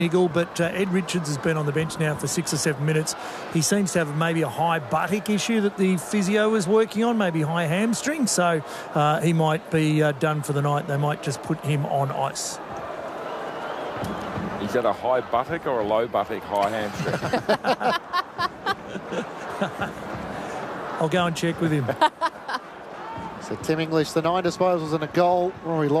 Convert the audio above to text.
Eagle, but Ed Richards has been on the bench now for 6 or 7 minutes. He seems to have maybe a high buttock issue that the physio is working on, maybe high hamstring, so he might be done for the night. They might just put him on ice. Is that a high buttock or a low buttock high hamstring? I'll go and check with him. So Tim English, the 9 disposals and a goal. Rory